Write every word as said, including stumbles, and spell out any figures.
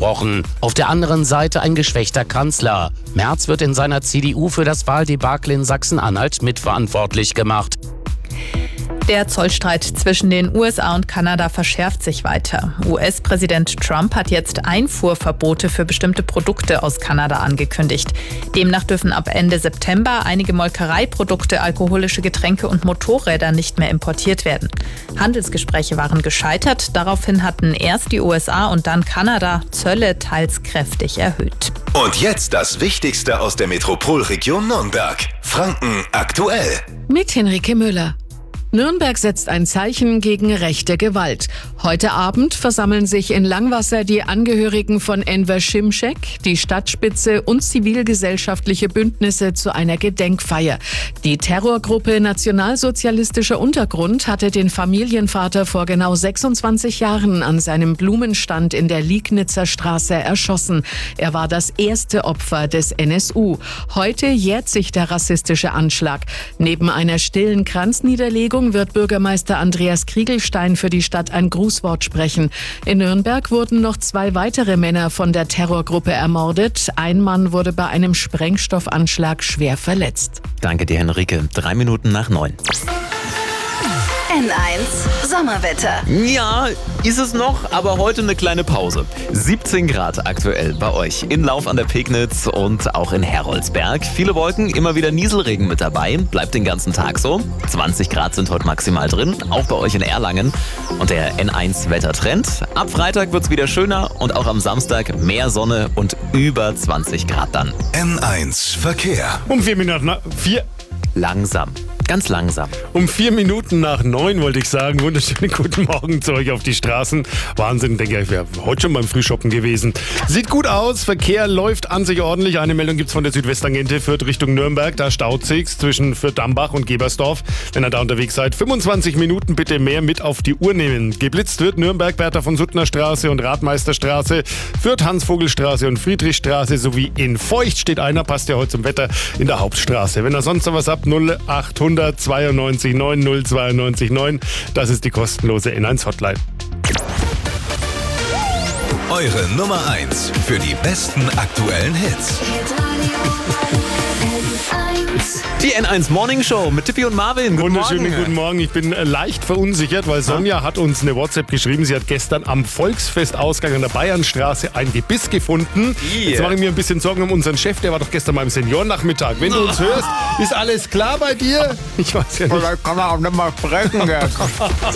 ausgesprochen. Auf der anderen Seite ein geschwächter Kanzler. Merz wird in seiner C D U für das Wahldebakel in Sachsen-Anhalt mitverantwortlich gemacht. Der Zollstreit zwischen den U S A und Kanada verschärft sich weiter. U S-Präsident Trump hat jetzt Einfuhrverbote für bestimmte Produkte aus Kanada angekündigt. Demnach dürfen ab Ende September einige Molkereiprodukte, alkoholische Getränke und Motorräder nicht mehr importiert werden. Handelsgespräche waren gescheitert. Daraufhin hatten erst die U S A und dann Kanada Zölle teils kräftig erhöht. Und jetzt das Wichtigste aus der Metropolregion Nürnberg. Franken aktuell. Mit Henrike Müller. Nürnberg setzt ein Zeichen gegen rechte Gewalt. Heute Abend versammeln sich in Langwasser die Angehörigen von Enver Şimşek, die Stadtspitze und zivilgesellschaftliche Bündnisse zu einer Gedenkfeier. Die Terrorgruppe Nationalsozialistischer Untergrund hatte den Familienvater vor genau sechsundzwanzig Jahren an seinem Blumenstand in der Liegnitzer Straße erschossen. Er war das erste Opfer des N S U. Heute jährt sich der rassistische Anschlag. Neben einer stillen Kranzniederlegung wird Bürgermeister Andreas Kriegelstein für die Stadt ein Grußwort sprechen. In Nürnberg wurden noch zwei weitere Männer von der Terrorgruppe ermordet. Ein Mann wurde bei einem Sprengstoffanschlag schwer verletzt. Danke dir, Henrike. Drei Minuten nach neun. N eins Sommerwetter. Ja, ist es noch, aber heute eine kleine Pause. siebzehn Grad aktuell bei euch in Lauf an der Pegnitz und auch in Heroldsberg. Viele Wolken, immer wieder Nieselregen mit dabei. Bleibt den ganzen Tag so. zwanzig Grad sind heute maximal drin, auch bei euch in Erlangen. Und der N eins Wettertrend. Ab Freitag wird's wieder schöner und auch am Samstag mehr Sonne und über zwanzig Grad dann. N eins Verkehr. Um vier Minuten nach vier. Langsam. Ganz langsam. Um vier Minuten nach neun wollte ich sagen, wunderschönen guten Morgen zu euch auf die Straßen. Wahnsinn, denke ich, ich wäre heute schon beim Frühshoppen gewesen. Sieht gut aus, Verkehr läuft an sich ordentlich. Eine Meldung gibt es von der Südwesttangente, Fürth Richtung Nürnberg. Da staut sich's zwischen Fürth-Dambach und Gebersdorf. Wenn ihr da unterwegs seid, fünfundzwanzig Minuten bitte mehr mit auf die Uhr nehmen. Geblitzt wird Nürnberg, Bertha von Suttner Straße und Radmeisterstraße, Fürth Hans-Vogel-Straße und Friedrichstraße sowie in Feucht steht einer, passt ja heute zum Wetter, in der Hauptstraße. Wenn ihr sonst noch was habt, null achthundert zweiundneunzig neun null zweiundneunzig neun. Das ist die kostenlose N eins Hotline. Eure Nummer eins für die besten aktuellen Hits. Die N eins Morning Show mit Tippi und Marvin. Guten Wunderschönen Morgen. guten Morgen. Ich bin leicht verunsichert, weil Sonja hat uns eine WhatsApp geschrieben. Sie hat gestern am Volksfestausgang an der Bayernstraße ein Gebiss gefunden. Yeah. Jetzt mache ich mir ein bisschen Sorgen um unseren Chef. Der war doch gestern beim Seniorennachmittag. Wenn du uns hörst, ist alles klar bei dir? Ich weiß ja nicht. Vielleicht kann er auch nicht mal sprechen.